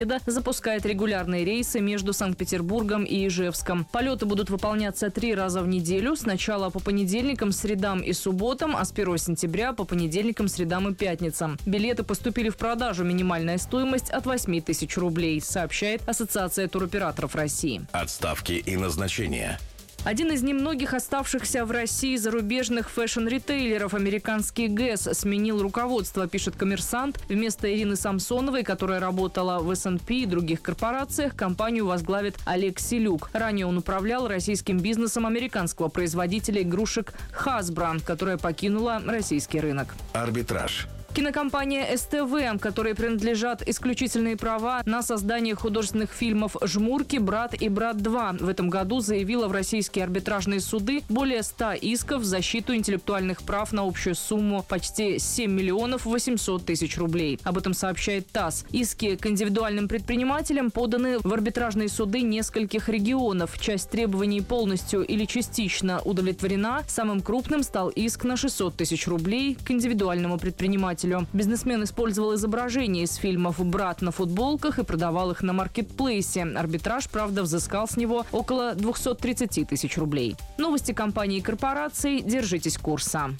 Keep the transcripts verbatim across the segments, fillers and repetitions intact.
запускает регулярные рейсы между Санкт-Петербургом и Ижевском. Полеты будут выполняться три раза в неделю. Сначала по понедельникам, средам и субботам, а с первого сентября по понедельникам, средам и пятницам. Билеты поступили в продажу. Минимальная стоимость от восьми тысяч рублей, сообщает Ассоциация туроператоров России. Отставки и назначения. Один из немногих оставшихся в России зарубежных фэшн-ритейлеров, американский Гэс, сменил руководство, пишет «Коммерсант». Вместо Ирины Самсоновой, которая работала в эс энд пи и других корпорациях, компанию возглавит Олег Селюк. Ранее он управлял российским бизнесом американского производителя игрушек Hasbro, которая покинула российский рынок. Арбитраж. Кинокомпания эс тэ вэ, которой принадлежат исключительные права на создание художественных фильмов «Жмурки», «Брат» и «Брат два», в этом году заявила в российские арбитражные суды более ста исков в защиту интеллектуальных прав на общую сумму почти семь миллионов восемьсот тысяч рублей. Об этом сообщает ТАСС. Иски к индивидуальным предпринимателям поданы в арбитражные суды нескольких регионов. Часть требований полностью или частично удовлетворена. Самым крупным стал иск на шестьсот тысяч рублей к индивидуальному предпринимателю. Бизнесмен использовал изображения из фильмов «Брат» на футболках и продавал их на маркетплейсе. Арбитраж, правда, взыскал с него около двухсот тридцати тысяч рублей. Новости компании и корпораций. Держитесь курса.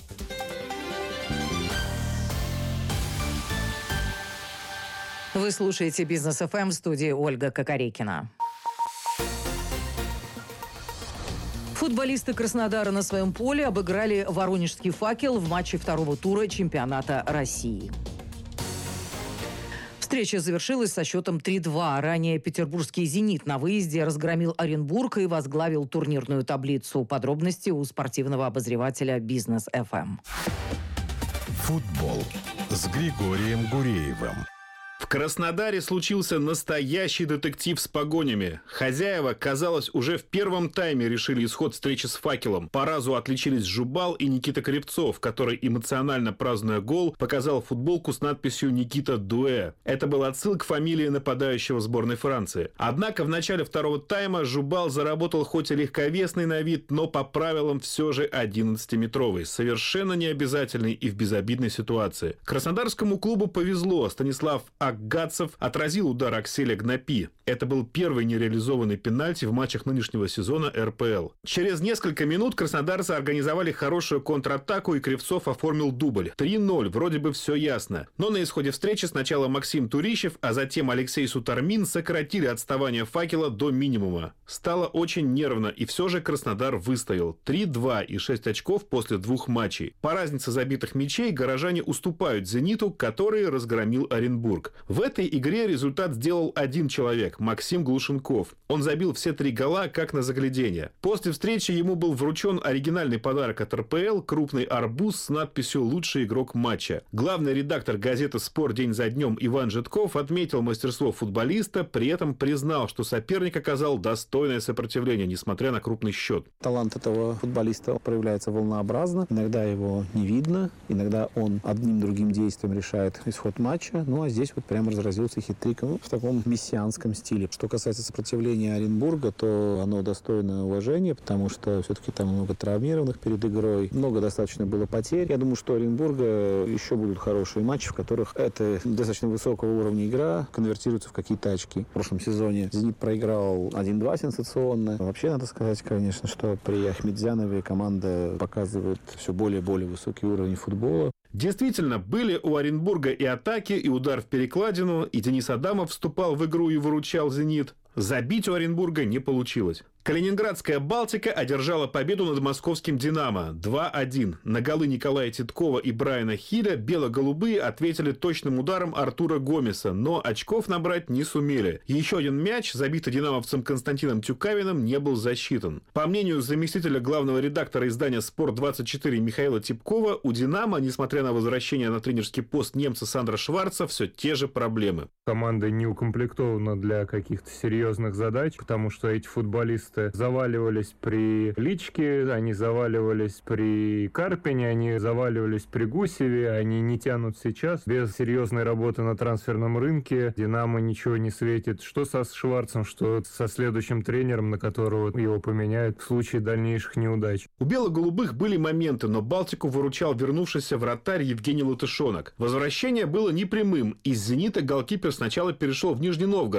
Вы слушаете «Бизнес эф эм», в студии Ольга Кокорекина. Футболисты Краснодара на своем поле обыграли воронежский «Факел» в матче второго тура чемпионата России. Встреча завершилась со счетом три-два. Ранее петербургский «Зенит» на выезде разгромил Оренбург и возглавил турнирную таблицу. Подробности у спортивного обозревателя «Бизнес эф эм». Футбол с Григорием Гуреевым. В Краснодаре случился настоящий детектив с погонями. Хозяева, казалось, уже в первом тайме решили исход встречи с «Факелом». По разу отличились Жубал и Никита Кривцов, который, эмоционально празднуя гол, показал футболку с надписью «Никита Дуэ». Это был отсыл к фамилии нападающего сборной Франции. Однако в начале второго тайма Жубал заработал хоть и легковесный на вид, но по правилам все же одиннадцатиметровый. Совершенно необязательный и в безобидной ситуации. Краснодарскому клубу повезло. Станислав Агатцев отразил удар Акселя Гнапи. Это был первый нереализованный пенальти в матчах нынешнего сезона эр пэ эл. Через несколько минут краснодарцы организовали хорошую контратаку, и Кривцов оформил дубль. три-ноль, вроде бы все ясно. Но на исходе встречи сначала Максим Турищев, а затем Алексей Сутармин сократили отставание «Факела» до минимума. Стало очень нервно, и все же Краснодар выстоял. три-два и шесть очков после двух матчей. По разнице забитых мячей горожане уступают «Зениту», который разгромил Оренбург. В этой игре результат сделал один человек – Максим Глушенков. Он забил все три гола, как на загляденье. После встречи ему был вручен оригинальный подарок от эр пэ эл – крупный арбуз с надписью «Лучший игрок матча». Главный редактор газеты «Спорт» день за днем Иван Житков отметил мастерство футболиста, при этом признал, что соперник оказал достойное сопротивление, несмотря на крупный счет. Талант этого футболиста проявляется волнообразно. Иногда его не видно, иногда он одним-другим действием решает исход матча. Ну а здесь вот прямо разразился хитриком в таком мессианском стиле. Что касается сопротивления Оренбурга, то оно достойно уважения, потому что все-таки там много травмированных перед игрой, много достаточно было потерь. Я думаю, что у Оренбурга еще будут хорошие матчи, в которых эта достаточно высокого уровня игра конвертируется в какие-то очки. В прошлом сезоне «Зенит» проиграл один-два сенсационно. Вообще, надо сказать, конечно, что при Ахмедзянове команда показывает все более и более высокий уровень футбола. Действительно, были у Оренбурга и атаки, и удар в перекладину, и Денис Адамов вступал в игру и выручал «Зенит». Забить у Оренбурга не получилось. Калининградская «Балтика» одержала победу над московским «Динамо» два-один. На голы Николая Титкова и Брайана Хиля бело-голубые ответили точным ударом Артура Гомеса, но очков набрать не сумели. Еще один мяч, забитый динамовцем Константином Тюкавиным, не был засчитан. По мнению заместителя главного редактора издания «Спорт двадцать четыре» Михаила Типкова, у «Динамо», несмотря на возвращение на тренерский пост немца Сандра Шварца, все те же проблемы. Команда не укомплектована для каких-то серьезных задач, потому что эти футболисты футболисты заваливались при Личке, они заваливались при Карпине, они заваливались при Гусеве, они не тянут сейчас. Без серьезной работы на трансферном рынке «Динамо» ничего не светит. Что со Шварцем, что со следующим тренером, на которого его поменяют в случае дальнейших неудач. У бело-голубых были моменты, но Балтику выручал вернувшийся вратарь Евгений Латышонок. Возвращение было непрямым. Из «Зенита» голкипер сначала перешел в Нижний Новгород,